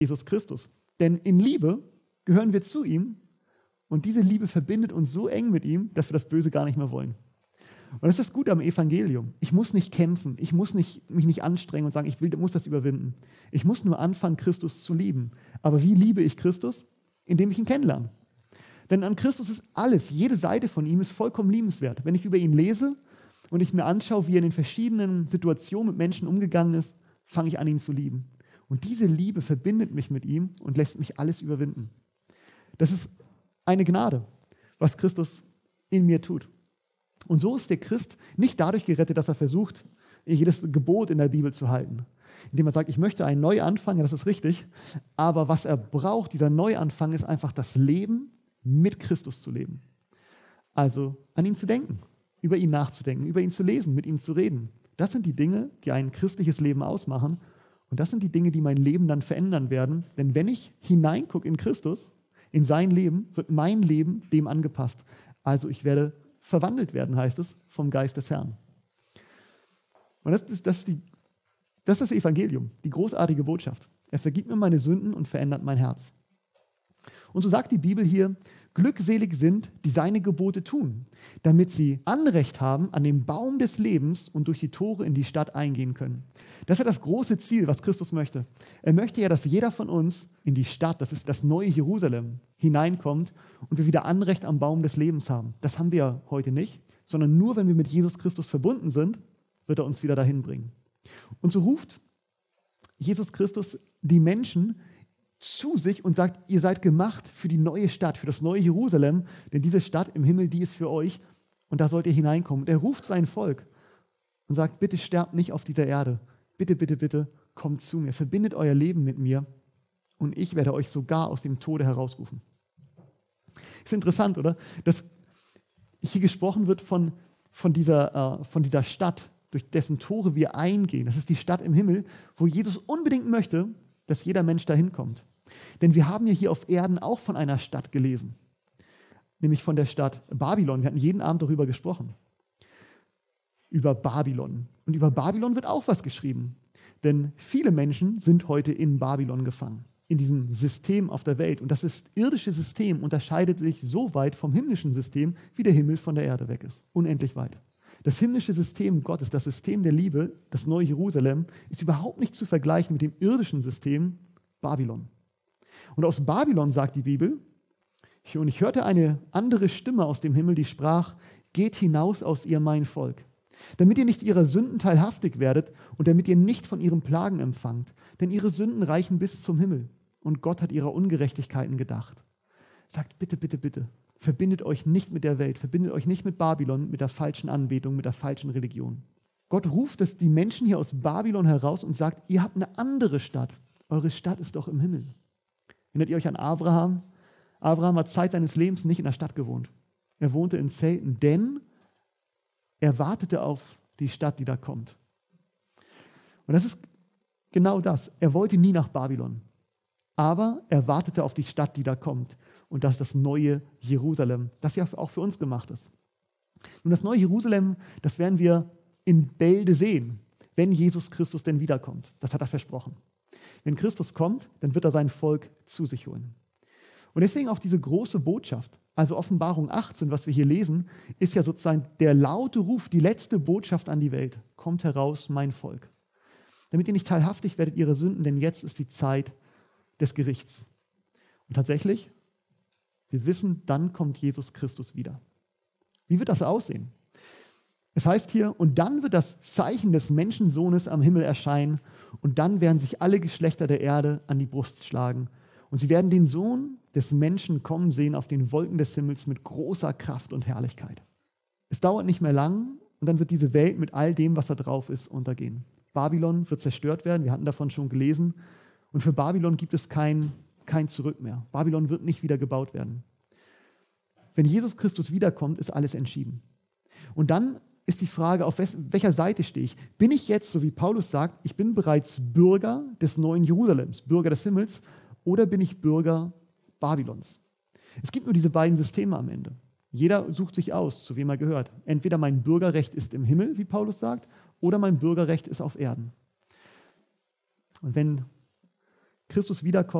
Jesus Christus. Denn in Liebe gehören wir zu ihm und diese Liebe verbindet uns so eng mit ihm, dass wir das Böse gar nicht mehr wollen. Und das ist das Gute am Evangelium. Ich muss nicht kämpfen, ich muss mich nicht anstrengen und sagen, muss das überwinden. Ich muss nur anfangen, Christus zu lieben. Aber wie liebe ich Christus? Indem ich ihn kennenlerne. Denn an Christus ist alles, jede Seite von ihm ist vollkommen liebenswert. Wenn ich über ihn lese und ich mir anschaue, wie er in den verschiedenen Situationen mit Menschen umgegangen ist, fange ich an, ihn zu lieben. Und diese Liebe verbindet mich mit ihm und lässt mich alles überwinden. Das ist eine Gnade, was Christus in mir tut. Und so ist der Christ nicht dadurch gerettet, dass er versucht, jedes Gebot in der Bibel zu halten. Indem er sagt, ich möchte einen Neuanfang, ja, das ist richtig. Aber was er braucht, dieser Neuanfang, ist einfach das Leben mit Christus zu leben. Also an ihn zu denken, über ihn nachzudenken, über ihn zu lesen, mit ihm zu reden. Das sind die Dinge, die ein christliches Leben ausmachen. Und das sind die Dinge, die mein Leben dann verändern werden. Denn wenn ich hineingucke in Christus, in sein Leben, wird mein Leben dem angepasst. Also ich werde verwandelt werden, heißt es, vom Geist des Herrn. Und das ist das Evangelium, die großartige Botschaft. Er vergibt mir meine Sünden und verändert mein Herz. Und so sagt die Bibel hier, glückselig sind, die seine Gebote tun, damit sie Anrecht haben an dem Baum des Lebens und durch die Tore in die Stadt eingehen können. Das ist ja das große Ziel, was Christus möchte. Er möchte ja, dass jeder von uns in die Stadt, das ist das neue Jerusalem, hineinkommt und wir wieder Anrecht am Baum des Lebens haben. Das haben wir heute nicht, sondern nur, wenn wir mit Jesus Christus verbunden sind, wird er uns wieder dahin bringen. Und so ruft Jesus Christus die Menschen zu sich und sagt, ihr seid gemacht für die neue Stadt, für das neue Jerusalem, denn diese Stadt im Himmel, die ist für euch und da sollt ihr hineinkommen. Und er ruft sein Volk und sagt, bitte sterbt nicht auf dieser Erde. Bitte, bitte, bitte, kommt zu mir, verbindet euer Leben mit mir und ich werde euch sogar aus dem Tode herausrufen. Ist interessant, oder? Dass hier gesprochen wird von dieser Stadt, durch dessen Tore wir eingehen. Das ist die Stadt im Himmel, wo Jesus unbedingt möchte, dass jeder Mensch dahin kommt. Denn wir haben ja hier auf Erden auch von einer Stadt gelesen, nämlich von der Stadt Babylon. Wir hatten jeden Abend darüber gesprochen, über Babylon. Und über Babylon wird auch was geschrieben, denn viele Menschen sind heute in Babylon gefangen, in diesem System auf der Welt. Und das irdische System unterscheidet sich so weit vom himmlischen System, wie der Himmel von der Erde weg ist, unendlich weit. Das himmlische System Gottes, das System der Liebe, das neue Jerusalem, ist überhaupt nicht zu vergleichen mit dem irdischen System Babylon. Und aus Babylon sagt die Bibel, und ich hörte eine andere Stimme aus dem Himmel, die sprach, geht hinaus aus ihr, mein Volk, damit ihr nicht ihrer Sünden teilhaftig werdet und damit ihr nicht von ihren Plagen empfangt, denn ihre Sünden reichen bis zum Himmel und Gott hat ihrer Ungerechtigkeiten gedacht. Sagt, bitte, bitte, bitte, verbindet euch nicht mit der Welt, verbindet euch nicht mit Babylon, mit der falschen Anbetung, mit der falschen Religion. Gott ruft die Menschen hier aus Babylon heraus und sagt, ihr habt eine andere Stadt. Eure Stadt ist doch im Himmel. Erinnert ihr euch an Abraham? Abraham hat Zeit seines Lebens nicht in der Stadt gewohnt. Er wohnte in Zelten, denn er wartete auf die Stadt, die da kommt. Und das ist genau das. Er wollte nie nach Babylon. Aber er wartete auf die Stadt, die da kommt. Und das ist das neue Jerusalem, das ja auch für uns gemacht ist. Und das neue Jerusalem, das werden wir in Bälde sehen, wenn Jesus Christus denn wiederkommt. Das hat er versprochen. Wenn Christus kommt, dann wird er sein Volk zu sich holen. Und deswegen auch diese große Botschaft, also Offenbarung 18, was wir hier lesen, ist ja sozusagen der laute Ruf, die letzte Botschaft an die Welt. Kommt heraus, mein Volk. Damit ihr nicht teilhaftig werdet ihrer Sünden, denn jetzt ist die Zeit des Gerichts. Und tatsächlich, wir wissen, dann kommt Jesus Christus wieder. Wie wird das aussehen? Es heißt hier, und dann wird das Zeichen des Menschensohnes am Himmel erscheinen und dann werden sich alle Geschlechter der Erde an die Brust schlagen und sie werden den Sohn des Menschen kommen sehen auf den Wolken des Himmels mit großer Kraft und Herrlichkeit. Es dauert nicht mehr lang und dann wird diese Welt mit all dem, was da drauf ist, untergehen. Babylon wird zerstört werden, wir hatten davon schon gelesen und für Babylon gibt es kein Zurück mehr. Babylon wird nicht wieder gebaut werden. Wenn Jesus Christus wiederkommt, ist alles entschieden. Und dann ist die Frage, auf welcher Seite stehe ich? Bin ich jetzt, so wie Paulus sagt, ich bin bereits Bürger des neuen Jerusalems, Bürger des Himmels, oder bin ich Bürger Babylons? Es gibt nur diese beiden Systeme am Ende. Jeder sucht sich aus, zu wem er gehört. Entweder mein Bürgerrecht ist im Himmel, wie Paulus sagt, oder mein Bürgerrecht ist auf Erden. Und wenn Christus wiederkommt,